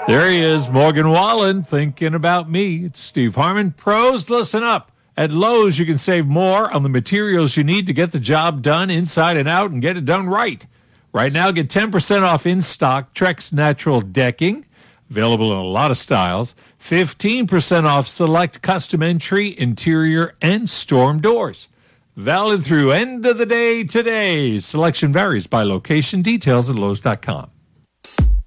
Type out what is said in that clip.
There he is, Morgan Wallen, thinking about me. It's Steve Harmon. Pros, listen up. At Lowe's, you can save more on the materials you need to get the job done inside and out and get it done right. Right now, get 10% off in-stock Trex Natural Decking, available in a lot of styles. 15% off select custom entry, interior, and storm doors. Valid through end of the day today. Selection varies by location. Details at Lowe's.com.